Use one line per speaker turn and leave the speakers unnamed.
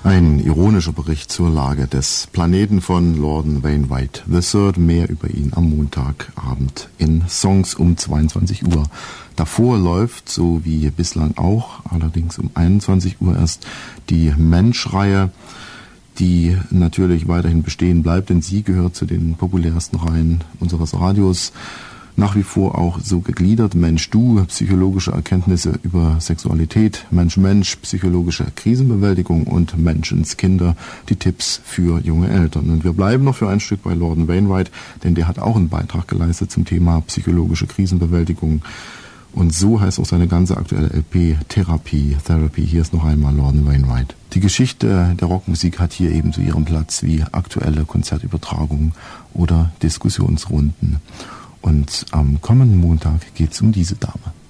Ein ironischer Bericht zur Lage des Planeten von Lorden Wainwright III. Mehr über ihn am Montagabend in Songs um 22 Uhr. Davor läuft, so wie bislang auch, allerdings um 21 Uhr erst, die Mensch-Reihe, die natürlich weiterhin bestehen bleibt, denn sie gehört zu den populärsten Reihen unseres Radios. Nach wie vor auch so gegliedert: Mensch-Du, psychologische Erkenntnisse über Sexualität, Mensch-Mensch, psychologische Krisenbewältigung und Menschenskinder, die Tipps für junge Eltern. Und wir bleiben noch für ein Stück bei Lorden Wainwright, denn der hat auch einen Beitrag geleistet zum Thema psychologische Krisenbewältigung. Und so heißt auch seine ganze aktuelle LP Therapy. Hier ist noch einmal Lorden Wainwright. Die Geschichte der Rockmusik hat hier ebenso ihren Platz wie aktuelle Konzertübertragungen oder Diskussionsrunden. Und am kommenden Montag geht es um diese Dame.